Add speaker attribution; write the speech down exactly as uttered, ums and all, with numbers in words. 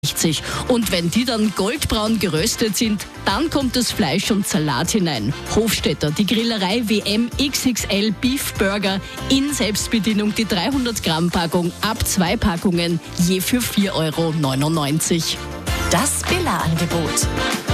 Speaker 1: Und wenn die dann goldbraun geröstet sind, dann kommt das Fleisch und Salat hinein. Hofstetter, die Grillerei W M X X L Beef Burger in Selbstbedienung, die dreihundert Gramm Packung ab zwei Packungen, je für vier Euro neunundneunzig.
Speaker 2: Das Billa-Angebot.